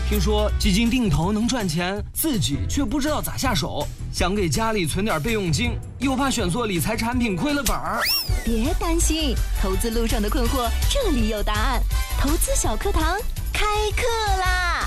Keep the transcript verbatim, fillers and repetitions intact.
听说基金定投能赚钱，自己却不知道咋下手，想给家里存点备用金，又怕选错理财产品亏了本儿。 别担心，投资路上的困惑这里有答案。投资小课堂开课啦！